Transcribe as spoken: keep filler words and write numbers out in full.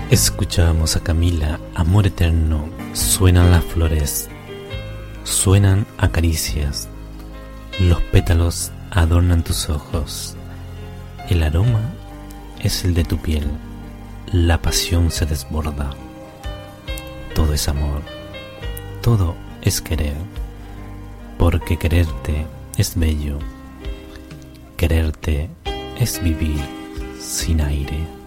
Escuchábamos a Camila, Amor Eterno. Suenan las flores, suenan acaricias, los pétalos adornan tus ojos, el aroma es el de tu piel, la pasión se desborda. Todo es amor, todo es querer, porque quererte es bello, quererte es vivir sin aire.